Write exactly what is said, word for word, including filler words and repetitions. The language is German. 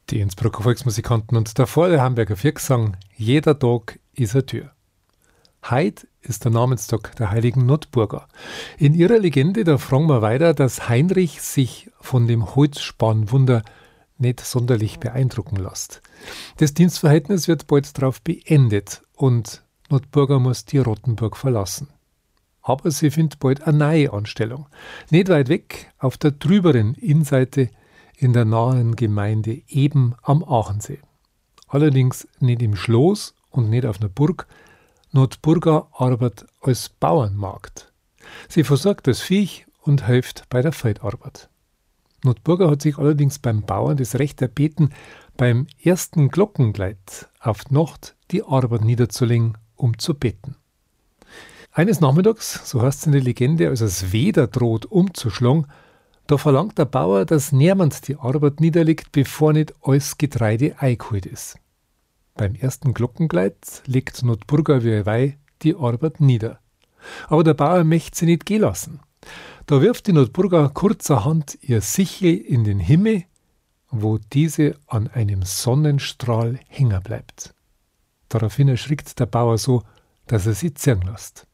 Die Innsbrucker Volksmusikanten und davor der Hamburger Viergesang Jeder Tag ist eine Tür. Heid ist der Namenstag der heiligen Notburger. In ihrer Legende, da fragen wir weiter, dass Heinrich sich von dem Holzspanwunder nicht sonderlich beeindrucken lässt. Das Dienstverhältnis wird bald darauf beendet und Notburger muss die Rottenburg verlassen. Aber sie findet bald eine neue Anstellung. Nicht weit weg, auf der drüberen Innenseite in der nahen Gemeinde Eben am Aachensee. Allerdings nicht im Schloss und nicht auf einer Burg. Notburger arbeitet als Bauernmagd. Sie versorgt das Viech und hilft bei der Feldarbeit. Notburger hat sich allerdings beim Bauern das Recht erbeten, beim ersten Glockengleit auf die Nacht die Arbeit niederzulegen, um zu beten. Eines Nachmittags, so heißt es in der Legende, als es Weder droht umzuschlagen, da verlangt der Bauer, dass niemand die Arbeit niederlegt, bevor nicht alles Getreide eingeholt ist. Beim ersten Glockengleit legt Notburger wie ein Weih die Arbeit nieder. Aber der Bauer möchte sie nicht gehen lassen. Da wirft die Notburger kurzerhand ihr Sichel in den Himmel, wo diese an einem Sonnenstrahl hängen bleibt. Daraufhin erschrickt der Bauer so, dass er sie ziehen lässt.